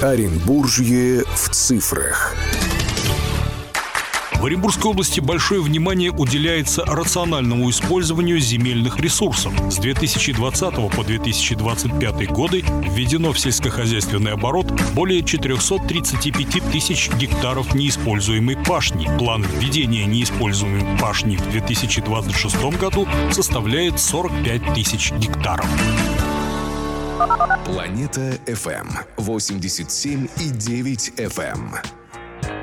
Оренбуржье в цифрах. В Оренбургской области большое внимание уделяется рациональному использованию земельных ресурсов. С 2020 по 2025 годы введено в сельскохозяйственный оборот более 435 тысяч гектаров неиспользуемой пашни. План введения неиспользуемой пашни в 2026 году составляет 45 тысяч гектаров. Планета FM 87,9 FM.